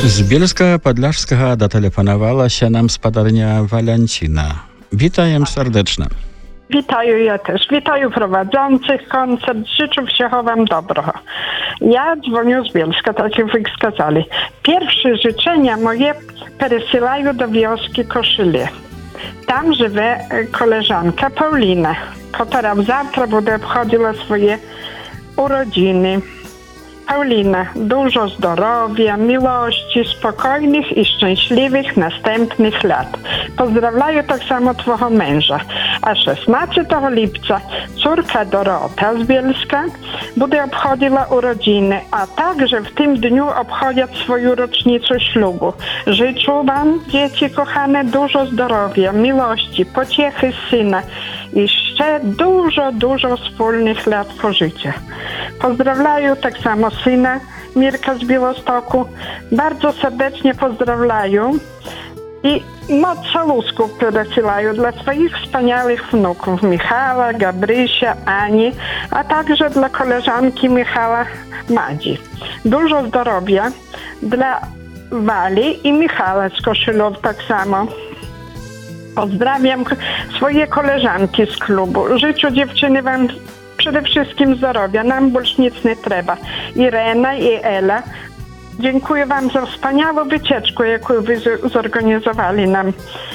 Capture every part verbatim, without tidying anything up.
Z Bielska Podlaskiego datelefonowała się nam spadarnia Walencina. Witam serdecznie. Witaję ja też. Witaję prowadzących koncert. Życzę wszystkiego wam dobrego. Ja dzwonię z Bielska, tak jak wy wskazali. Pierwsze życzenia moje przesyłają do wioski Koszyle. Tam żywe koleżanka Paulina, która zawtra będzie obchodziła swoje urodziny. Paulina, dużo zdrowia, miłości, spokojnych i szczęśliwych następnych lat. Pozdrawiam tak samo twojego męża. A szesnastego lipca córka Dorota z Bielska będzie obchodziła urodziny, a także w tym dniu obchodzą swoją rocznicę ślubu. Życzę wam, dzieci kochane, dużo zdrowia, miłości, pociechy z syna i jeszcze dużo, dużo wspólnych lat pożycia. Pozdrawiam tak samo syna Mirka z Białostoku. Bardzo serdecznie pozdrawiam i moc calusków przesyłają dla swoich wspaniałych wnuków Michała, Gabrysia, Ani, a także dla koleżanki Michała Madzi. Dużo zdrowia dla Wali i Michała z Koszylów tak samo. Pozdrawiam swoje koleżanki z klubu. Życzę dziewczyny wam przede wszystkim zdrowia. Nam больше nic nie trzeba. Irena i Ela, dziękuję wam za wspaniałą wycieczkę, jaką wy zorganizowali nam.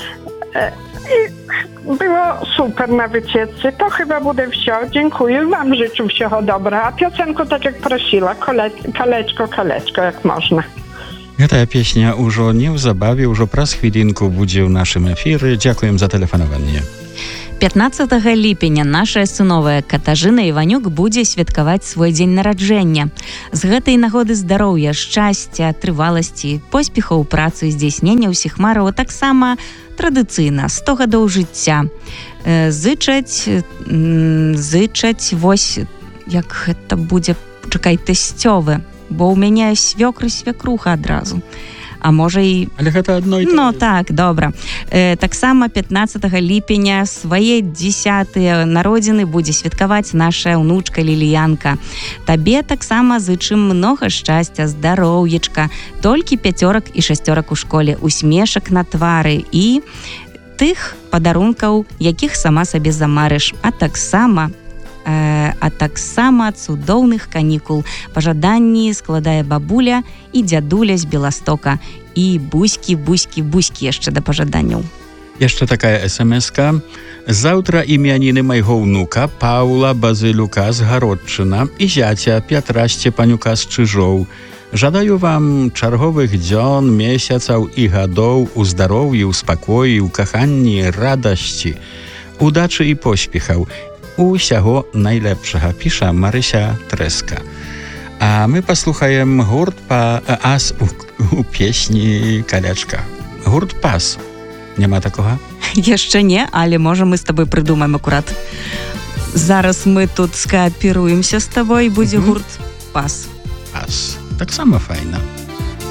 I było super na wycieczce. To chyba będzie wszystko. Dziękuję wam, życzę wszystkiego dobrego. A piosenkę tak jak prosiła, kole, kaleczko, kaleczko, jak można. Ta pieśnia już nie zabawi, już pras chwilinku będzie w naszym efirze. Dziękuję za telefonowanie. пятнадцатага ліпеня наша сыновая Катажына Іванюк будзе святкаваць свой дзень нараджэння. З гэтай нагоды здароўя, шчасця, трываласці, поспехаў у працы, здзяйснення ўсіх мараў, таксама традыцыйна сто гадоў жыцця. Зычаць, зычаць, вось, як гэта будзе, чакай, тэсцёвы, бо ў мяне свёкр і свякруха адразу. А можа і... Але гэта адно і Ну так, добра. Э, таксама пятнадцатага ліпеня свае дзесятыя народзіны будзе святкаваць наша ўнучка Ліліянка. Табе таксама зычым многа шчасця, здароўечка, толькі пяцёрак і шасцёрак у школе, усмешак на твары і тых падарункаў, якіх сама сабе замарыш. А таксама а таксама цудоўных канікул. Пажаданні складае бабуля і дзядуля з Беластока. І буські, буські, буські яшчэ да пажаданняў. Jeszcze taka es em es ka. Завтра imieniny mojego wnuka Paula Bazyljuka z Garodczyna i ziacia Piotra Szczepaniuka z Czyżoł. Żadaję wam czargowych dzion, miesiąców i gadow, u zdrowiu, spokoju, kochani, radości, udaczy i pośpiechał. Усяго najlepszego, pisze Marysia Treska. A my posłuchajemy hurt pa as u, u pieśni Kaleczka. Hurt pas. Nie ma takiego? Jeszcze nie, ale może my z tobą придумаем akurat. Zaraz my tu skooperuемся z tobą i będzie hurt pas. Pas. Tak samo fajna.